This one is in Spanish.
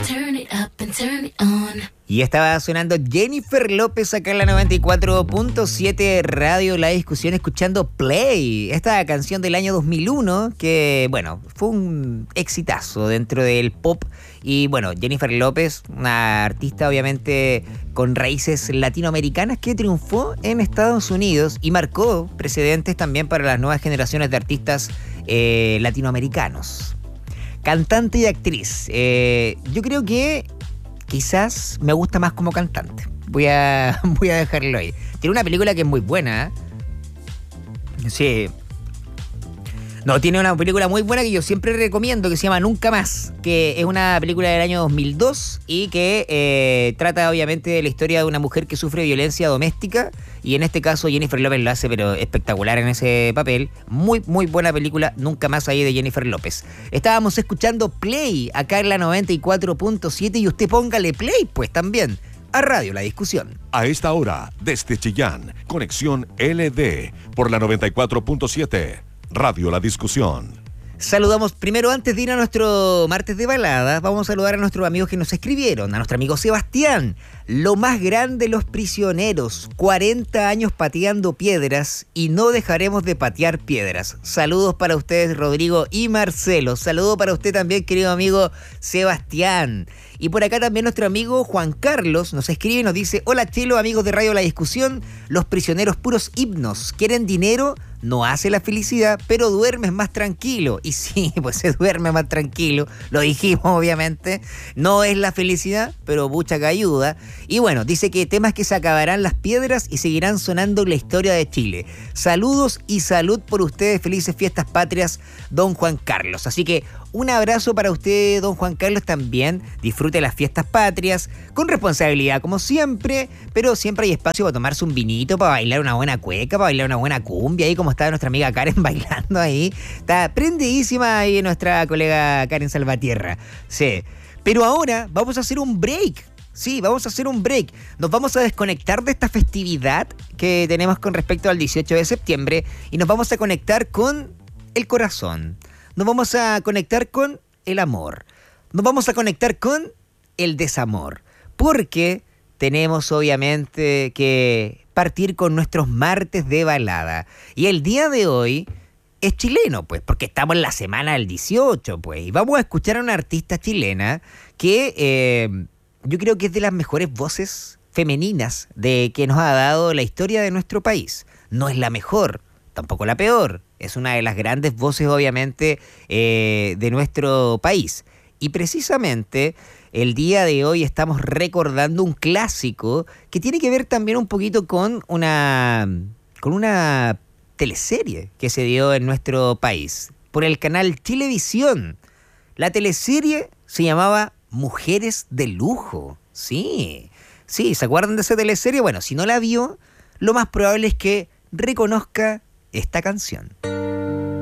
Turn it up and turn it on. Y estaba sonando Jennifer López acá en la 94.7 Radio La Discusión, escuchando Play, esta canción del año 2001 que, bueno, fue un exitazo dentro del pop. Y bueno, Jennifer López, una artista obviamente con raíces latinoamericanas que triunfó en Estados Unidos y marcó precedentes también para las nuevas generaciones de artistas latinoamericanos. Cantante y actriz. Yo creo que quizás me gusta más como cantante. Voy a dejarlo ahí. Tiene una película que es muy buena. Sí. No, tiene una película muy buena que yo siempre recomiendo, que se llama Nunca Más, que es una película del año 2002 y que trata obviamente de la historia de una mujer que sufre violencia doméstica, y en este caso Jennifer López lo hace pero espectacular en ese papel. Muy, muy buena película, Nunca Más, ahí de Jennifer López. Estábamos escuchando Play acá en la 94.7 y usted póngale play pues también a Radio La Discusión. A esta hora, desde Chillán, conexión LD por la 94.7. Radio La Discusión. Saludamos primero, antes de ir a nuestro martes de baladas, vamos a saludar a nuestros amigos que nos escribieron. A nuestro amigo Sebastián, lo más grande los prisioneros, 40 años pateando piedras y no dejaremos de patear piedras. Saludos para ustedes, Rodrigo y Marcelo. Saludo para usted también, querido amigo Sebastián. Y por acá también nuestro amigo Juan Carlos nos escribe y nos dice: hola Chelo, amigos de Radio La Discusión, los prisioneros puros himnos, ¿quieren dinero? No hace la felicidad, pero duermes más tranquilo. Y sí, pues se duerme más tranquilo, lo dijimos obviamente. No es la felicidad, pero pucha que ayuda. Y bueno, dice que temas que se acabarán las piedras y seguirán sonando la historia de Chile. Saludos y salud por ustedes, felices fiestas patrias, don Juan Carlos. Así que un abrazo para usted, don Juan Carlos, también. Disfrute las fiestas patrias, con responsabilidad como siempre, pero siempre hay espacio para tomarse un vinito, para bailar una buena cueca, para bailar una buena cumbia, ahí como está nuestra amiga Karen bailando ahí. Está prendidísima ahí nuestra colega Karen Salvatierra. Sí. Pero ahora vamos a hacer un break. Sí, vamos a hacer un break. Nos vamos a desconectar de esta festividad que tenemos con respecto al 18 de septiembre y nos vamos a conectar con el corazón. Nos vamos a conectar con el amor. Nos vamos a conectar con el desamor. Porque tenemos obviamente que partir con nuestros martes de balada. Y el día de hoy es chileno, pues, porque estamos en la semana del 18, pues. Y vamos a escuchar a una artista chilena que yo creo que es de las mejores voces femeninas que nos ha dado la historia de nuestro país. No es la mejor, tampoco la peor. Es una de las grandes voces, obviamente, de nuestro país. Y precisamente el día de hoy estamos recordando un clásico que tiene que ver también un poquito con una teleserie que se dio en nuestro país por el canal Chilevisión. La teleserie se llamaba Mujeres de Lujo. Sí, ¿se acuerdan de esa teleserie? Bueno, si no la vio, lo más probable es que reconozca esta canción.